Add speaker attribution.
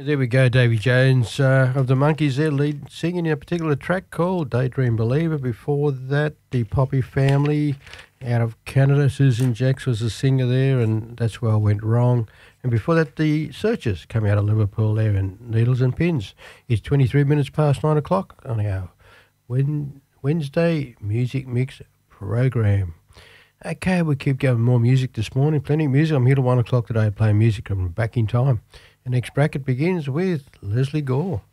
Speaker 1: There we go, Davy Jones of the Monkees there, singing a particular track called Daydream Believer. Before that, the Poppy Family out of Canada. Susan Jacks was the singer there, and That's Where I Went Wrong. And before that, the Searchers come out of Liverpool there, and Needles and Pins. It's 23 minutes past 9 o'clock on our Wednesday Music Mix program. Okay, we keep going more music this morning. Plenty of music. I'm here till 1 o'clock today playing music. I'm back in time. The next bracket begins with Leslie Gore.